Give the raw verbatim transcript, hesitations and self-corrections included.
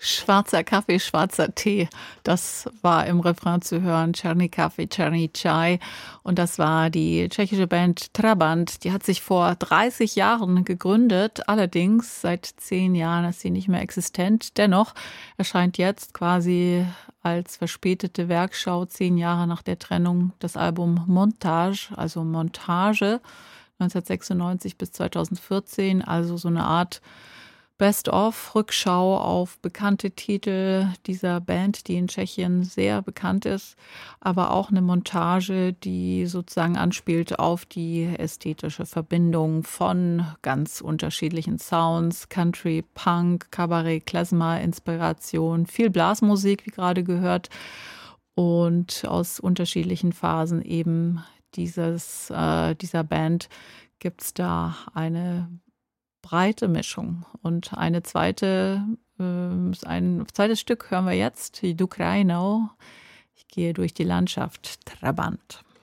Schwarzer Kaffee, schwarzer Tee. Das war im Refrain zu hören. Černý Kaffee, černý Čaj. Und das war die tschechische Band Trabant. Die hat sich vor dreißig Jahren gegründet. Allerdings seit zehn Jahren ist sie nicht mehr existent. Dennoch erscheint jetzt quasi als verspätete Werkschau zehn Jahre nach der Trennung das Album Montage, also Montage, neunzehnhundertsechsundneunzig bis zweitausendvierzehn. Also so eine Art Best-of, Rückschau auf bekannte Titel dieser Band, die in Tschechien sehr bekannt ist, aber auch eine Montage, die sozusagen anspielt auf die ästhetische Verbindung von ganz unterschiedlichen Sounds, Country, Punk, Kabarett, Klezmer, Inspiration, viel Blasmusik, wie gerade gehört, und aus unterschiedlichen Phasen eben dieses, äh, dieser Band gibt es da eine breite Mischung. Und eine zweite, äh, ein zweites Stück hören wir jetzt, die Du Krajino. Ich gehe durch die Landschaft, Trabant.